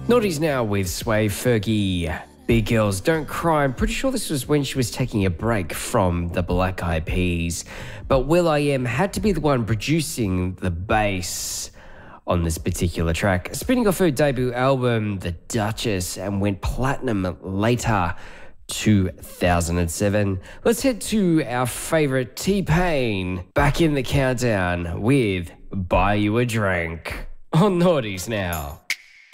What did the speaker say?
Naughty's now with Sway Fergie. Big Girls Don't Cry. I'm pretty sure this was when she was taking a break from the Black Eyed Peas. But will.i.am had to be the one producing the bass on this particular track, spinning off her debut album, The Duchess, and went platinum later, 2007. Let's head to our favourite T-Pain, back in the countdown with Buy You a Drink on Naughty's now.